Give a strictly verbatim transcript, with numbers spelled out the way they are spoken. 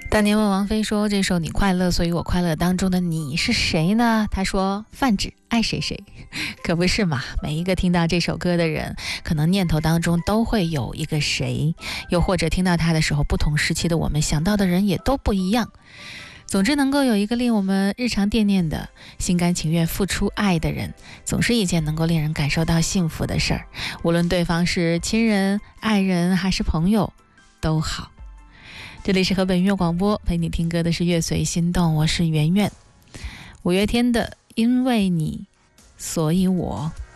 当年问王菲说这首你快乐所以我快乐当中的你是谁呢？她说泛指爱谁谁。可不是嘛，每一个听到这首歌的人可能念头当中都会有一个谁，又或者听到它的时候不同时期的我们想到的人也都不一样。总之能够有一个令我们日常惦念的心甘情愿付出爱的人，总是一件能够令人感受到幸福的事儿，无论对方是亲人、爱人还是朋友都好。这里是河北音乐广播，陪你听歌的是乐随心动，我是圆圆。五月天的因为你所以我。